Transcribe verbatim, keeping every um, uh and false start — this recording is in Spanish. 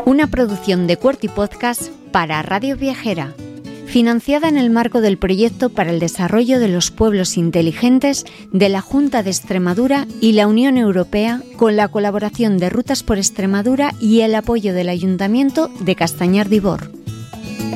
Una producción de QWERTY Podcast para Radio Viajera, financiada en el marco del Proyecto para el Desarrollo de los Pueblos Inteligentes de la Junta de Extremadura y la Unión Europea, con la colaboración de Rutas por Extremadura y el apoyo del Ayuntamiento de Castañar de Ibor.